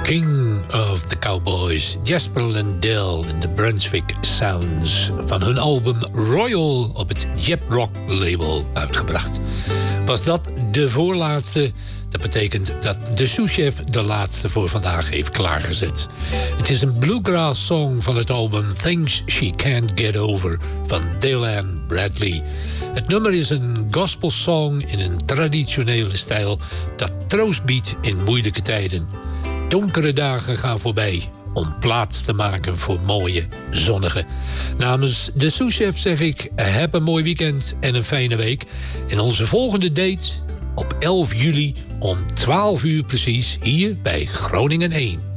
King of the Cowboys, Jasper Landell en de Brunswick Sounds, van hun album Royal op het Jep Rock label uitgebracht. Was dat de voorlaatste? Dat betekent dat de souschef de laatste voor vandaag heeft klaargezet. Het is een bluegrass song van het album Things She Can't Get Over van Dale Ann Bradley. Het nummer is een gospelsong in een traditionele stijl dat troost biedt in moeilijke tijden. Donkere dagen gaan voorbij om plaats te maken voor mooie, zonnige. Namens de souschef zeg ik, heb een mooi weekend en een fijne week. En onze volgende date op 11 juli om 12 uur precies hier bij Groningen 1.